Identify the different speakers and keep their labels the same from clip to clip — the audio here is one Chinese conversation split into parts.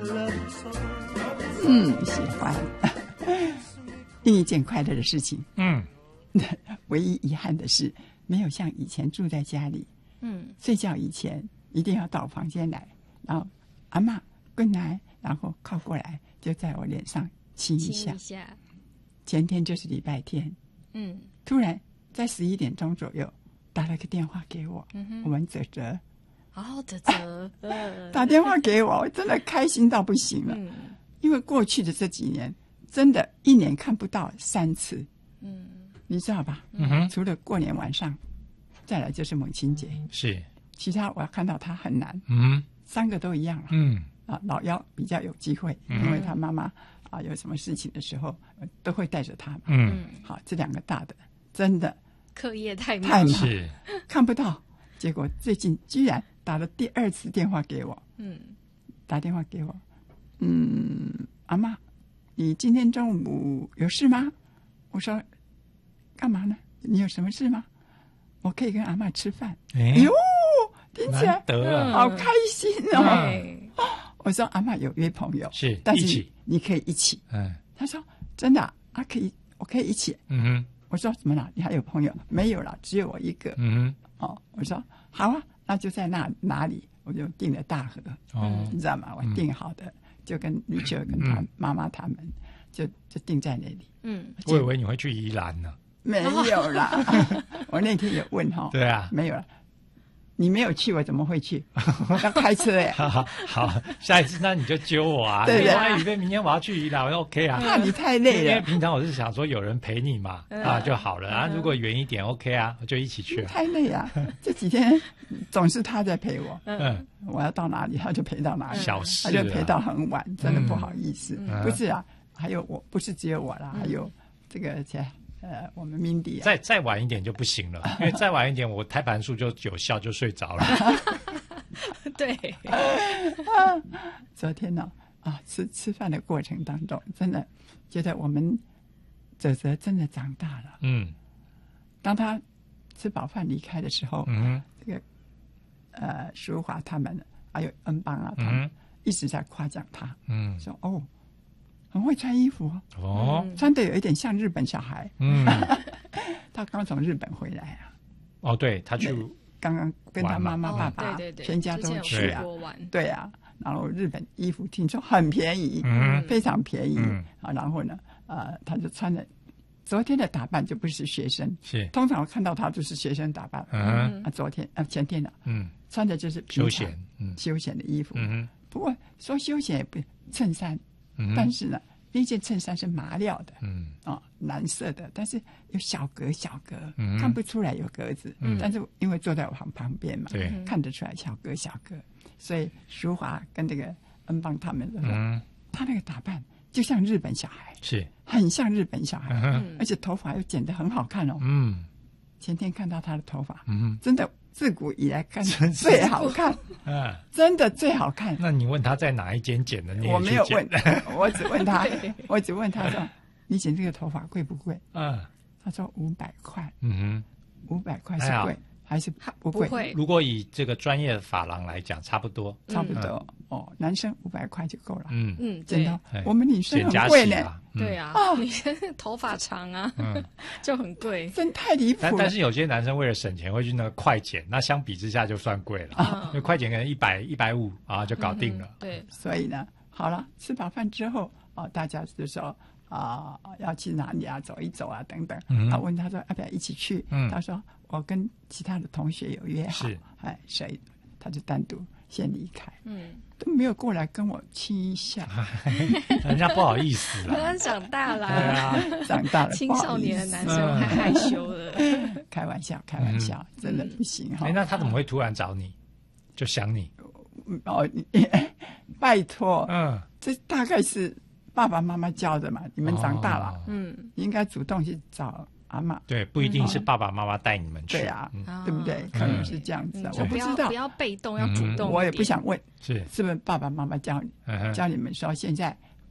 Speaker 1: 喜欢。另一件快乐的事情，唯一遗憾的是没有像以前住在家里，睡觉以前一定要到房间来，然后阿嬷滚来，然后靠过来就在我脸上亲一下。前天就是礼拜天，突然在11点钟左右打了个电话给我，我们泽泽打电话给我，我真的开心到不行了。因为过去的这几年，真的一年看不到3次，你知道吧？除了过年晚上，再来就是母亲节，
Speaker 2: 是
Speaker 1: 其他我要看到他很难。3个都一样了。老幺比较有机会，因为他妈妈有什么事情的时候都会带着他嘛。好，这2个大的真的
Speaker 3: 课业太忙，
Speaker 2: 是
Speaker 1: 看不到。结果最近居然打了第2次电话给我，打电话给我，阿嬷，你今天中午有事吗？我说干嘛呢？你有什么事吗？我可以跟阿嬷吃饭。哟，听起来好开心哦。我说阿嬷有约朋友，
Speaker 2: 是，
Speaker 1: 但是你可以一起。他说真的啊，可以，我可以一起。我说怎么了？你还有朋友？没有了，只有我一个。我说好啊，那就在哪里？我就订了大河。你知道吗？我订好的，就跟吕秋跟他妈妈他们就订在那里。
Speaker 2: 我以为你会去宜兰呢。
Speaker 1: 没有啦。我那天有问哈。
Speaker 2: 对啊，
Speaker 1: 没有了。你没有去，我怎么会去？要开车哎。
Speaker 2: 好，下一次那你就揪我啊！
Speaker 1: 对
Speaker 2: 对，预备明天我要去宜兰，我说 OK 啊。
Speaker 1: 怕你太累了，
Speaker 2: 因为平常我是想说有人陪你嘛，就好了啊。如果远一点 OK 啊，我就一起去。
Speaker 1: 太累啊！这几天总是他在陪我。我要到哪里，他就陪到哪里。
Speaker 2: 小事，
Speaker 1: 他就陪到很晚，真的不好意思。不是啊，还有我，不是只有我啦，还有这个我们 Mindy
Speaker 2: 再晚一点就不行了，因为再晚一点我胎盘素就有效，就睡着了。
Speaker 3: 对。
Speaker 1: 昨天呢吃饭的过程当中，真的觉得我们泽泽真的长大了。当他吃饱饭离开的时候，这个淑华他们还有恩邦啊，他们一直在夸奖他，说很会穿衣服穿的有一点像日本小孩。他刚从日本回来啊。对，
Speaker 2: 他去
Speaker 1: 刚刚跟他妈妈爸爸全家都去啊。对啊，然后日本衣服听说很便宜，非常便宜。然后呢他就穿的昨天的打扮就不是学生，
Speaker 2: 是
Speaker 1: 通常我看到他就是学生打扮。昨天前天的穿的就是
Speaker 2: 休
Speaker 1: 闲的衣服。不过说休闲也不衬衫。但是呢，那件衬衫是麻料的，蓝色的，但是有小格，看不出来有格子。但是因为坐在我旁边嘛，看得出来小格，所以淑华跟这个恩邦他们说，他那个打扮就像日本小孩，
Speaker 2: 是很
Speaker 1: 像日本小孩，而且头发又剪得很好看哦。前天看到他的头发，真的自古以来看最好看，真的最好看。
Speaker 2: 那你问他在哪一间剪的？
Speaker 1: 我没有问，我只问他说：“你剪这个头发贵不贵？”他说500块。500块是贵还是不贵？
Speaker 3: 不
Speaker 2: 如果以这个专业发廊来讲，差不多。
Speaker 1: 男生500块就够了。真的，我们女生很贵呢。
Speaker 3: 对啊，女生头发长啊，就很贵，
Speaker 1: 真太离谱了。
Speaker 2: 但是有些男生为了省钱会去那个快剪，那相比之下就算贵了。因为快剪可能100、150啊就搞定了。
Speaker 3: 对，
Speaker 1: 所以呢，好了，吃饱饭之后大家就说要去哪里啊，走一走啊等等。问他说要不要一起去？他说我跟其他的同学有约好，所以他就单独先离开。都没有过来跟我亲一下。
Speaker 2: 人家不好意思啦。
Speaker 3: 他长大了。
Speaker 2: 对啊，
Speaker 1: 长大了，
Speaker 3: 青少年的男生还害羞了。
Speaker 1: 开玩笑，真的不行哈。
Speaker 2: 那他怎么会突然找你？就想你？
Speaker 1: 拜托，这大概是爸爸妈妈教的嘛。你们长大了，应该主动去找阿嬷。
Speaker 2: 对，不一定是爸爸妈妈带你们去。
Speaker 1: 对啊，对不对？可能是这样子的，我不知道。
Speaker 3: 不要被动，要主动。
Speaker 1: 我也不想问，
Speaker 2: 是
Speaker 1: 不是爸爸妈妈教你们说现在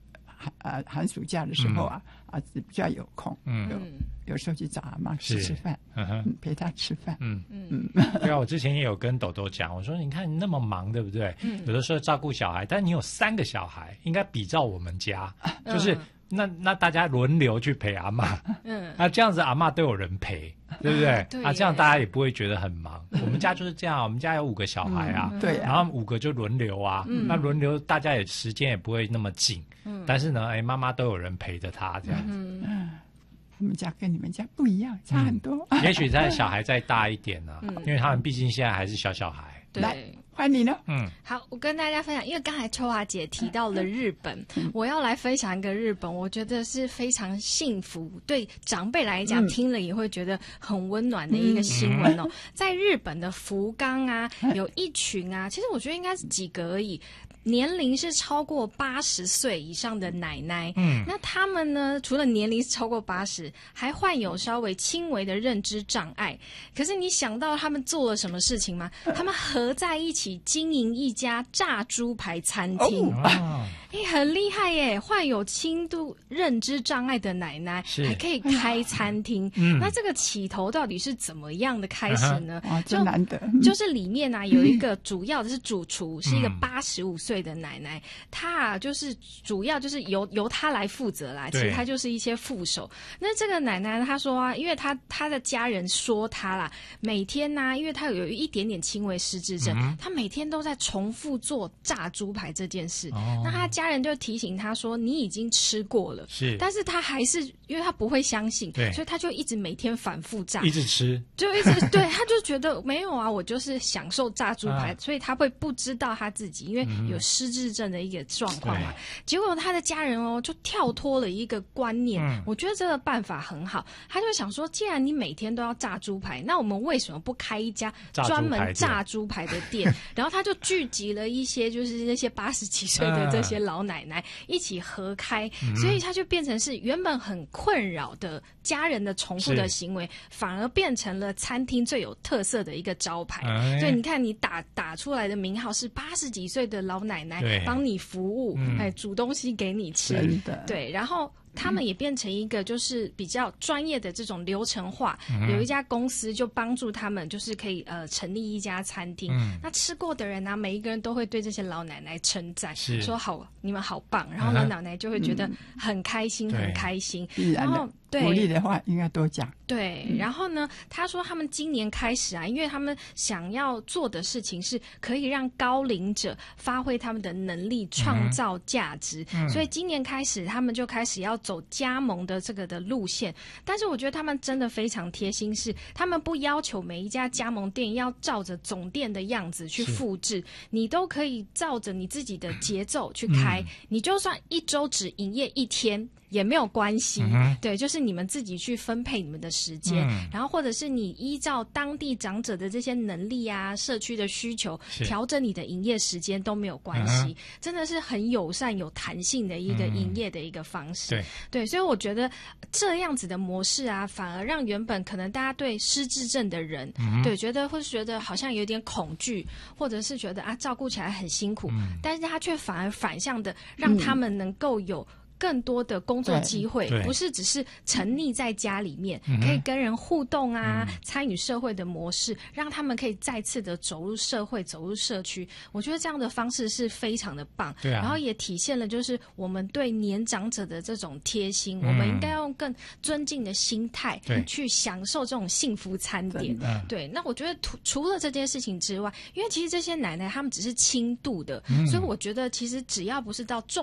Speaker 1: 寒暑假的时候子比较有空，有时候去找阿嬷吃饭，陪她吃饭。
Speaker 2: 对啊，我之前也有跟豆豆讲，我说你看你那么忙，对不对？有的时候照顾小孩，但你有3个小孩，应该比照我们家，就是那大家轮流去陪阿嬷，那这样子阿嬷都有人陪，对不对？
Speaker 3: 对
Speaker 2: 这样大家也不会觉得很忙。我们家就是这样，我们家有5个小孩
Speaker 1: 对，
Speaker 2: 然后5个就轮流那轮流大家也时间也不会那么紧，但是呢，妈妈都有人陪着她这样子。
Speaker 1: 我们家跟你们家不一样，差很多。
Speaker 2: 也许在小孩再大一点呢，因为他们毕竟现在还是小孩。
Speaker 1: 来，换你呢？
Speaker 3: 好，我跟大家分享，因为刚才秋华姐提到了日本，我要来分享一个日本，我觉得是非常幸福，对长辈来讲听了也会觉得很温暖的一个新闻哦。在日本的福冈有一群其实我觉得应该是几个而已。年龄是超过80岁以上的奶奶，那他们呢，除了年龄是超过80，还患有稍微轻微的认知障碍。可是你想到他们做了什么事情吗？他们合在一起经营一家炸猪排餐厅，很厉害耶！患有轻度认知障碍的奶奶还可以开餐厅，那这个起头到底是怎么样的开始呢？
Speaker 1: 真难得，
Speaker 3: 就是里面有一个主要的是主厨，是一个85岁的奶奶，她就是主要就是由她来负责啦，其实她就是一些副手。那这个奶奶她说因为她的家人说她啦，每天因为她有一点点轻微失智症，她每天都在重复做炸猪排这件事。那她家人就提醒她说，你已经吃过了，但是她还是因为她不会相信，所以她就一直每天反复炸，
Speaker 2: 一直吃，
Speaker 3: 就一直对，她就觉得没有我就是享受炸猪排，所以她会不知道她自己因为有失智症的一个状况嘛。结果她的家人就跳脱了一个观念，我觉得这个办法很好。他就想说，既然你每天都要炸猪排，那我们为什么不开一家专门炸猪排的店？然后他就聚集了一些就是那些80几岁的这些老奶奶一起合开，所以他就变成是原本很困扰的家人的重复的行为，反而变成了餐厅最有特色的一个招牌。所以你看，你打出来的名号是80几岁的老奶奶帮你服务，煮东西给你吃，对，然后他们也变成一个就是比较专业的这种流程化，有一家公司就帮助他们就是可以成立一家餐厅。那吃过的人每一个人都会对这些老奶奶称赞，说好，你们好棒，然后老奶奶就会觉得很开心，很开心。然后
Speaker 1: 鼓励的话应该多讲。
Speaker 3: 对，然后呢，他说他们今年开始因为他们想要做的事情是可以让高龄者发挥他们的能力，创造价值，所以今年开始他们就开始要走加盟的这个的路线。但是我觉得他们真的非常贴心，是他们不要求每一家加盟店要照着总店的样子去复制，你都可以照着你自己的节奏去开，你就算1周只营业1天也没有关系，对，就是你们自己去分配你们的时间，然后或者是你依照当地长者的这些能力社区的需求调整你的营业时间都没有关系，真的是很友善有弹性的一个营业的一个方式。对，所以我觉得这样子的模式反而让原本可能大家对失智症的人对觉得好像有点恐惧，或者是觉得照顾起来很辛苦，但是他却反而反向的让他们能够有更多的工作机会，不是只是沉溺在家里面，可以跟人互动参与社会的模式，让他们可以再次的走入社会，走入社区。我觉得这样的方式是非常的棒，然后也体现了就是我们对年长者的这种贴心，我们应该用更尊敬的心态去享受这种幸福餐点。对，那我觉得除了这件事情之外，因为其实这些奶奶她们只是轻度的，所以我觉得其实只要不是到重